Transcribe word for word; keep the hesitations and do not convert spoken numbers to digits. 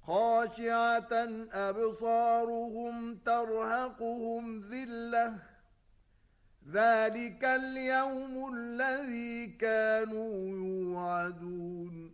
خاشعة أبصارهم ترهقهم ذلة ذلك اليوم الذي كانوا يوعدون